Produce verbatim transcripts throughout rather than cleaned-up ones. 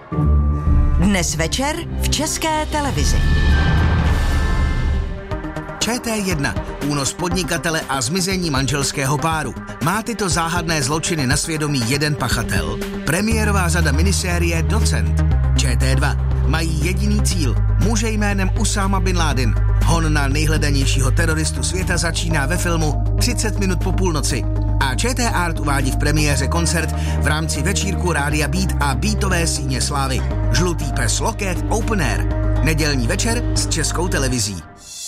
Dnes večer v České televizi. Č T jedna. Únos podnikatele a zmizení manželského páru. Má tyto záhadné zločiny na svědomí jeden pachatel? Premiérová řada minisérie Docent. Č T dva. Mají jediný cíl. Muže jménem Usáma bin Laden. Hon na nejhledanějšího teroristu světa začíná ve filmu třicet minut po půlnoci. A Č T Art uvádí v premiéře koncert v rámci večírku Rádia Beat a Beatové síně slávy. Žlutý pes Loket Open Air. Nedělní večer s Českou televizí.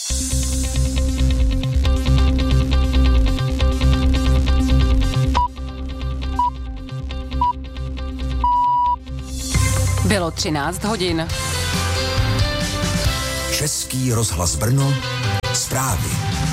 Bylo třináct hodin. Český rozhlas Brno, zprávy.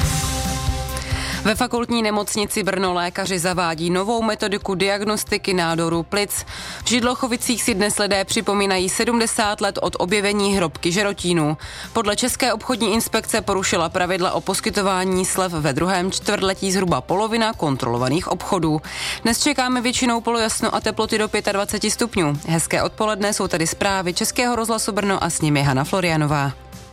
Ve fakultní nemocnici Brno lékaři zavádí novou metodiku diagnostiky nádoru plic. V Židlochovicích si dnes lidé připomínají sedmdesát let od objevení hrobky žerotínů. Podle České obchodní inspekce porušila pravidla o poskytování slev ve druhém čtvrtletí zhruba polovina kontrolovaných obchodů. Dnes čekáme většinou polojasno a teploty do dvacet pět stupňů. Hezké odpoledne, jsou tady zprávy Českého rozhlasu Brno a s nimi Hana Florianová.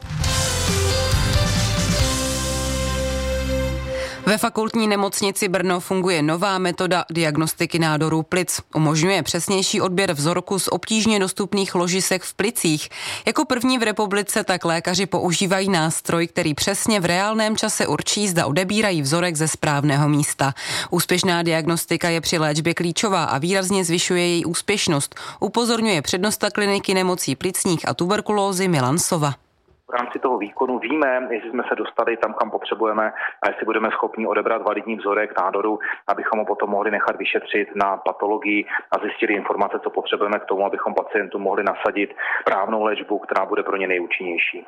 Ve fakultní nemocnici Brno funguje nová metoda diagnostiky nádorů plic. Umožňuje přesnější odběr vzorku z obtížně dostupných ložisek v plicích. Jako první v republice tak lékaři používají nástroj, který přesně v reálném čase určí, zda odebírají vzorek ze správného místa. Úspěšná diagnostika je při léčbě klíčová a výrazně zvyšuje její úspěšnost, upozorňuje přednosta kliniky nemocí plicních a tuberkulózy Milan Sova. V rámci toho výkonu víme, jestli jsme se dostali tam, kam potřebujeme a jestli budeme schopni odebrat validní vzorek nádoru, abychom ho potom mohli nechat vyšetřit na patologii a zjistili informace, co potřebujeme k tomu, abychom pacientům mohli nasadit správnou léčbu, která bude pro ně nejúčinnější.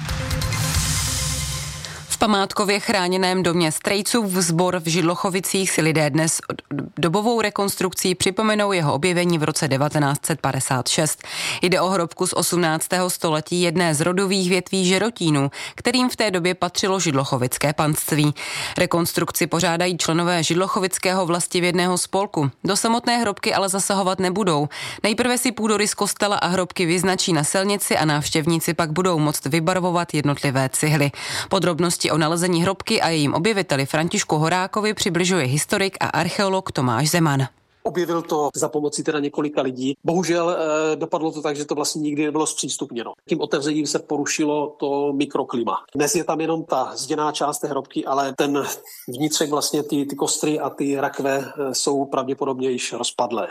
V památkově chráněném domě Strejcův Sbor v Židlochovicích si lidé dnes dobovou rekonstrukcí připomenou jeho objevení v roce devatenáct set padesát šest. Jde o hrobku z osmnáctého století jedné z rodových větví žerotínů, kterým v té době patřilo židlochovické panství. Rekonstrukci pořádají členové židlochovického vlastivědného spolku. Do samotné hrobky ale zasahovat nebudou. Nejprve si půdorys kostela a hrobky vyznačí na silnici a návštěvníci pak budou moct vybarvovat jednotlivé cihly. Podrobnosti o nalezení hrobky a jejím objeviteli Františku Horákovi přibližuje historik a archeolog Tomáš Zeman. Objevil to za pomoci teda několika lidí. Bohužel eh, dopadlo to tak, že to vlastně nikdy nebylo zpřístupněno. Tím otevřením se porušilo to mikroklima. Dnes je tam jenom ta zděná část té hrobky, ale ten vnitřek vlastně ty, ty kostry a ty rakve eh, jsou pravděpodobně již rozpadlé.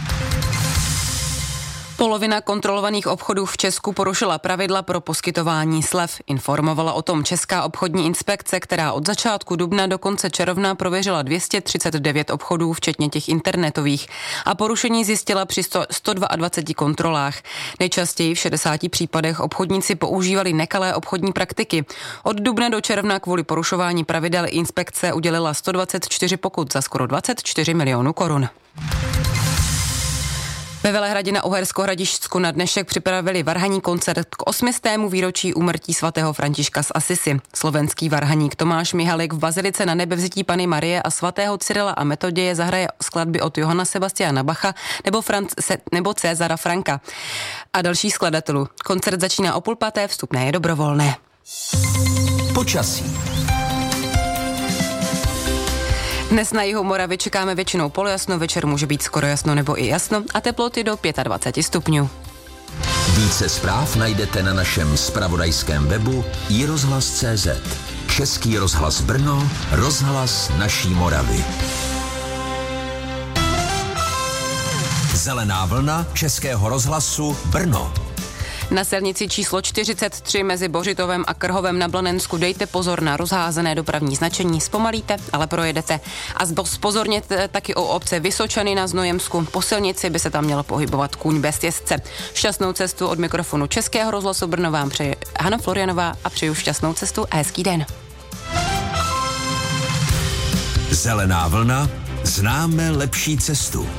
Polovina kontrolovaných obchodů v Česku porušila pravidla pro poskytování slev. Informovala o tom Česká obchodní inspekce, která od začátku dubna do konce června prověřila dvě stě třicet devět obchodů, včetně těch internetových. A porušení zjistila při sto dvaceti dvou kontrolách. Nejčastěji v šedesáti případech obchodníci používali nekalé obchodní praktiky. Od dubna do června kvůli porušování pravidel inspekce udělila sto dvacet čtyři pokut za skoro dvacet čtyři milionů korun. Ve Velehradě na Uhersko-Hradišťsku na dnešek připravili varhaní koncert k osmistému výročí úmrtí svatého Františka z Asisi. Slovenský varhaník Tomáš Mihalik v bazilice Na Nebevzetí Panny Marie a svatého Cyrila a Metoděje zahraje skladby od Johana Sebastiana Bacha nebo, Franc- nebo Césara Franka a dalších skladatelů. Koncert začíná o půl páté, vstupné je dobrovolné. Počasí. Dnes na jihu Moravy čekáme většinou polojasno, večer může být skoro jasno nebo i jasno a teploty do dvacet pět stupňů. Více zpráv najdete na našem zpravodajském webu i rozhlas tečka cé zet. Český rozhlas Brno, rozhlas naší Moravy. Zelená vlna Českého rozhlasu Brno. Na silnici číslo čtyřicet tři mezi Bořitovem a Krhovem na Blanensku dejte pozor na rozházené dopravní značení. Zpomalíte, ale projedete. A zpozorněte taky o obce Vysočany na Znojemsku. Po silnici by se tam mělo pohybovat kůň bez jezdce. Šťastnou cestu od mikrofonu Českého rozhlasu Brno vám přeje Hana Florianová a přeju šťastnou cestu a hezký den. Zelená vlna, známe lepší cestu.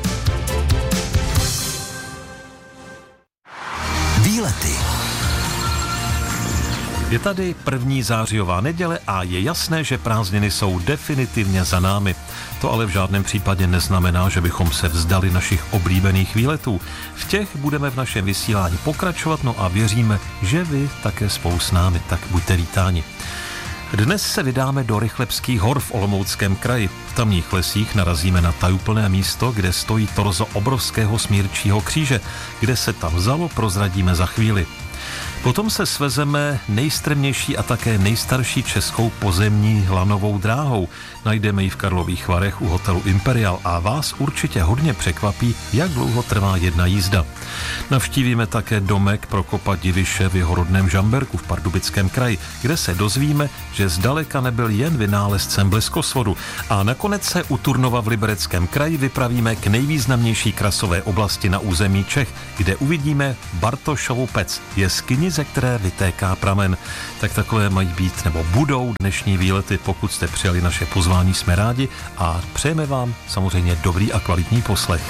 Výlety. Je tady první zářijová neděle a je jasné, že prázdniny jsou definitivně za námi. To ale v žádném případě neznamená, že bychom se vzdali našich oblíbených výletů. V těch budeme v našem vysílání pokračovat, no a věříme, že vy také spolu s námi, tak buďte vítáni. Dnes se vydáme do Rychlebských hor v Olomouckém kraji. V tamních lesích narazíme na tajuplné místo, kde stojí torzo obrovského smírčího kříže. Kde se tam vzalo, prozradíme za chvíli. Potom se svezeme nejstrmější a také nejstarší českou pozemní lanovou dráhou. Najdeme ji v Karlových Varech u hotelu Imperial a vás určitě hodně překvapí, jak dlouho trvá jedna jízda. Navštívíme také domek Prokopa Diviše v jeho rodném Žamberku v Pardubickém kraji, kde se dozvíme, že zdaleka nebyl jen vynálezcem bleskosvodu. A nakonec se u Turnova v Libereckém kraji vypravíme k nejvýznamnější krasové oblasti na území Čech, kde uvidíme Bartošovu pec, jeskyni, ze které vytéká pramen. Tak takové mají být nebo budou dnešní výlety, pokud jste přijali naše pozvání, jsme rádi a přejeme vám samozřejmě dobrý a kvalitní poslech.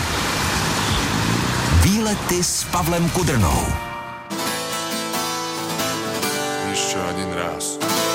Výlety s Pavlem Kudrnou. Ještě jeden raz.